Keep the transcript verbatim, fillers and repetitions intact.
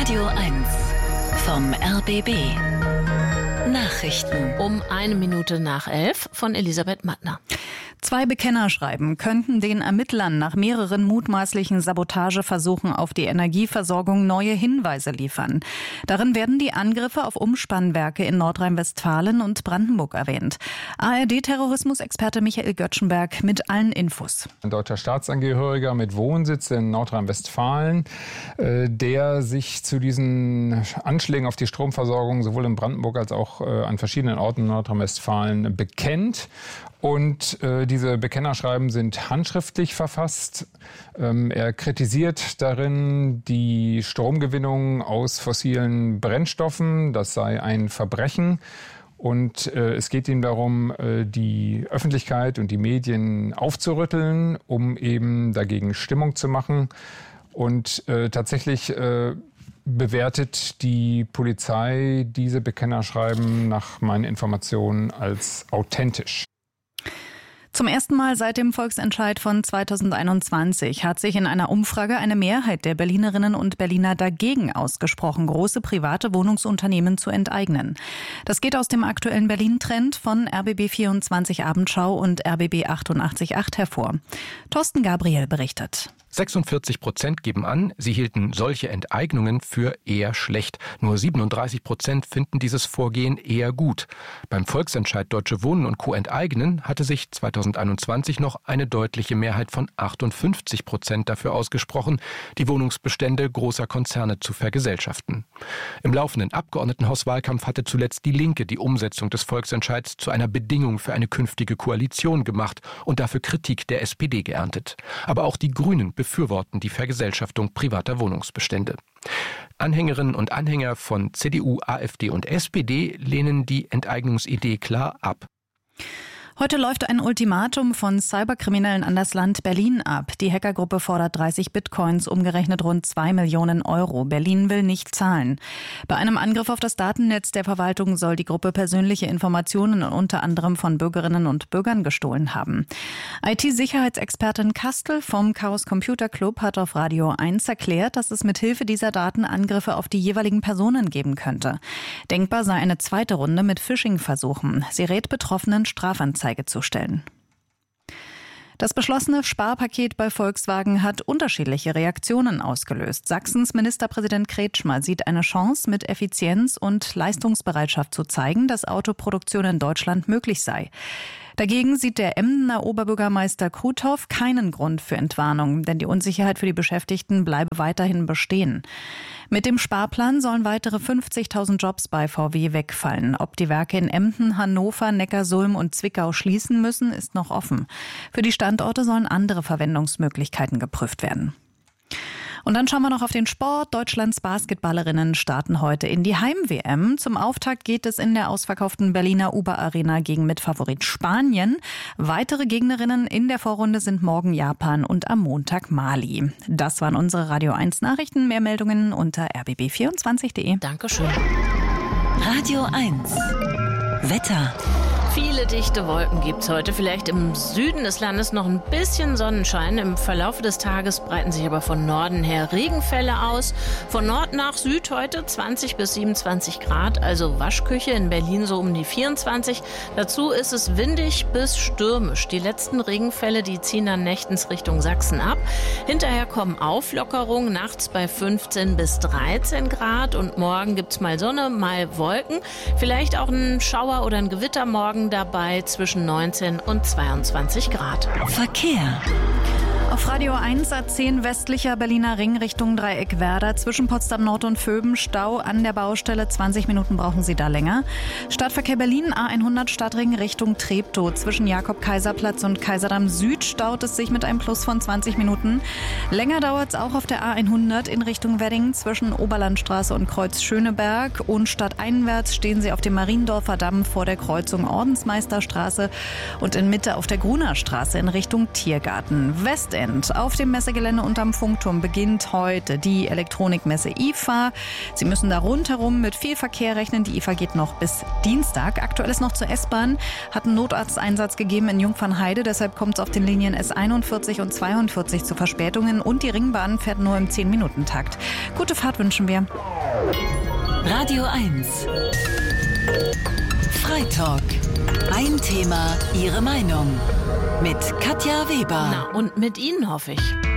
Radio eins vom R B B. Nachrichten. Um eine Minute nach elf von Elisabeth Mattner. Zwei Bekennerschreiben könnten den Ermittlern nach mehreren mutmaßlichen Sabotageversuchen auf die Energieversorgung neue Hinweise liefern. Darin werden die Angriffe auf Umspannwerke in Nordrhein-Westfalen und Brandenburg erwähnt. A R D-Terrorismusexperte Michael Göttschenberg mit allen Infos. Ein deutscher Staatsangehöriger mit Wohnsitz in Nordrhein-Westfalen, der sich zu diesen Anschlägen auf die Stromversorgung sowohl in Brandenburg als auch an verschiedenen Orten in Nordrhein-Westfalen bekennt. Und äh, diese Bekennerschreiben sind handschriftlich verfasst. Ähm, er kritisiert darin die Stromgewinnung aus fossilen Brennstoffen. Das sei ein Verbrechen. Und äh, es geht ihm darum, äh, die Öffentlichkeit und die Medien aufzurütteln, um eben dagegen Stimmung zu machen. Und äh, tatsächlich äh, bewertet die Polizei diese Bekennerschreiben nach meinen Informationen als authentisch. Zum ersten Mal seit dem Volksentscheid von zweitausendeinundzwanzig hat sich in einer Umfrage eine Mehrheit der Berlinerinnen und Berliner dagegen ausgesprochen, große private Wohnungsunternehmen zu enteignen. Das geht aus dem aktuellen Berlin-Trend von R B B vierundzwanzig Abendschau und R B B achtundachtzig Komma acht hervor. Thorsten Gabriel berichtet. sechsundvierzig Prozent geben an, sie hielten solche Enteignungen für eher schlecht. Nur siebenunddreißig Prozent finden dieses Vorgehen eher gut. Beim Volksentscheid Deutsche Wohnen und Co. enteignen hatte sich zweitausendeinundzwanzig noch eine deutliche Mehrheit von achtundfünfzig Prozent dafür ausgesprochen, die Wohnungsbestände großer Konzerne zu vergesellschaften. Im laufenden Abgeordnetenhauswahlkampf hatte zuletzt die Linke die Umsetzung des Volksentscheids zu einer Bedingung für eine künftige Koalition gemacht und dafür Kritik der S P D geerntet. Aber auch die Grünen befürworten die Vergesellschaftung privater Wohnungsbestände. Anhängerinnen und Anhänger von C D U, AfD und S P D lehnen die Enteignungsidee klar ab. Heute läuft ein Ultimatum von Cyberkriminellen an das Land Berlin ab. Die Hackergruppe fordert dreißig Bitcoins, umgerechnet rund zwei Millionen Euro. Berlin will nicht zahlen. Bei einem Angriff auf das Datennetz der Verwaltung soll die Gruppe persönliche Informationen unter anderem von Bürgerinnen und Bürgern gestohlen haben. I T-Sicherheitsexpertin Kastel vom Chaos Computer Club hat auf Radio eins erklärt, dass es mit Hilfe dieser Daten Angriffe auf die jeweiligen Personen geben könnte. Denkbar sei eine zweite Runde mit Phishing-Versuchen. Sie rät Betroffenen, Strafanzeigen zu stellen. Das beschlossene Sparpaket bei Volkswagen hat unterschiedliche Reaktionen ausgelöst. Sachsens Ministerpräsident Kretschmer sieht eine Chance, mit Effizienz und Leistungsbereitschaft zu zeigen, dass Autoproduktion in Deutschland möglich sei. Dagegen sieht der Emdener Oberbürgermeister Kruthoff keinen Grund für Entwarnung, denn die Unsicherheit für die Beschäftigten bleibe weiterhin bestehen. Mit dem Sparplan sollen weitere fünfzigtausend Jobs bei V W wegfallen. Ob die Werke in Emden, Hannover, Neckarsulm und Zwickau schließen müssen, ist noch offen. Für die Standorte sollen andere Verwendungsmöglichkeiten geprüft werden. Und dann schauen wir noch auf den Sport. Deutschlands Basketballerinnen starten heute in die Heim-W M. Zum Auftakt geht es in der ausverkauften Berliner Uber-Arena gegen Mitfavorit Spanien. Weitere Gegnerinnen in der Vorrunde sind morgen Japan und am Montag Mali. Das waren unsere Radio eins Nachrichten. Mehr Meldungen unter r b b vierundzwanzig punkt d e. Dankeschön. Radio eins. Wetter. Viele dichte Wolken gibt's heute. Vielleicht im Süden des Landes noch ein bisschen Sonnenschein. Im Verlauf des Tages breiten sich aber von Norden her Regenfälle aus. Von Nord nach Süd heute zwanzig bis siebenundzwanzig Grad, also Waschküche. In Berlin so um die vierundzwanzig. Dazu ist es windig bis stürmisch. Die letzten Regenfälle, die ziehen dann nächtens Richtung Sachsen ab. Hinterher kommen Auflockerungen, nachts bei fünfzehn bis dreizehn Grad. Und morgen gibt's mal Sonne, mal Wolken. Vielleicht auch ein Schauer oder ein Gewitter morgen dabei zwischen neunzehn und zweiundzwanzig Grad. Verkehr. Auf Radio eins A zehn westlicher Berliner Ring Richtung Dreieckwerder. Zwischen Potsdam Nord und Vöben Stau an der Baustelle. zwanzig Minuten brauchen Sie da länger. Stadtverkehr Berlin A hundert Stadtring Richtung Treptow. Zwischen Jakob-Kaiser-Platz und Kaiserdamm Süd staut es sich mit einem Plus von zwanzig Minuten. Länger dauert es auch auf der A hundert in Richtung Wedding. Zwischen Oberlandstraße und Kreuz Schöneberg. Und stadteinwärts stehen Sie auf dem Mariendorfer Damm vor der Kreuzung Ordensmeisterstraße und in Mitte auf der Gruner Straße in Richtung Tiergarten. Westend Wochenend. Auf dem Messegelände unterm Funkturm beginnt heute die Elektronikmesse I F A. Sie müssen da rundherum mit viel Verkehr rechnen. Die I F A geht noch bis Dienstag. Aktuell ist noch zur S-Bahn, hat einen Notarzteinsatz gegeben in Jungfernheide. Deshalb kommt es auf den Linien S einundvierzig und zweiundvierzig zu Verspätungen. Und die Ringbahn fährt nur im zehn-Minuten-Takt. Gute Fahrt wünschen wir. Radio eins. Freitalk. Ein Thema, Ihre Meinung. Mit Katja Weber. Na, und mit Ihnen hoffe ich.